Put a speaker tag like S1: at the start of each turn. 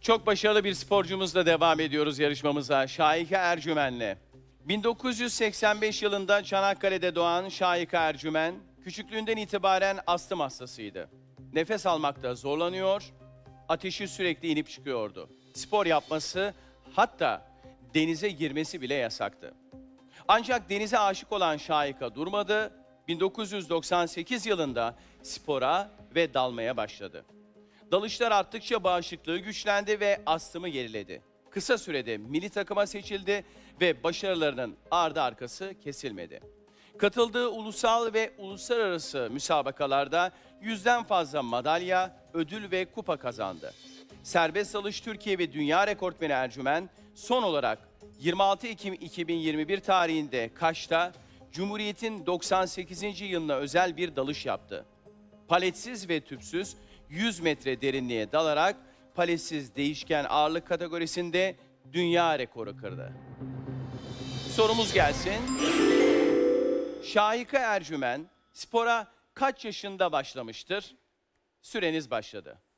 S1: Çok başarılı bir sporcumuzla devam ediyoruz yarışmamıza. Şahika Ercümen'le. 1985 yılında Çanakkale'de doğan Şahika Ercümen, küçüklüğünden itibaren astım hastasıydı. Nefes almakta zorlanıyor, ateşi sürekli inip çıkıyordu. Spor yapması, hatta denize girmesi bile yasaktı. Ancak denize aşık olan Şahika durmadı. 1998 yılında spora ve dalmaya başladı. Dalışlar arttıkça bağışıklığı güçlendi ve astımı geriledi. Kısa sürede milli takıma seçildi ve başarılarının ardı arkası kesilmedi. Katıldığı ulusal ve uluslararası müsabakalarda 100'den fazla madalya, ödül ve kupa kazandı. Serbest dalış Türkiye ve dünya rekortmeni Ercümen son olarak 26 Ekim 2021 tarihinde Kaş'ta Cumhuriyet'in 98. yılına özel bir dalış yaptı. Paletsiz ve tüpsüz 100 metre derinliğe dalarak paletsiz değişken ağırlık kategorisinde dünya rekoru kırdı. Sorumuz gelsin. Şahika Ercümen spora kaç yaşında başlamıştır? Süreniz başladı.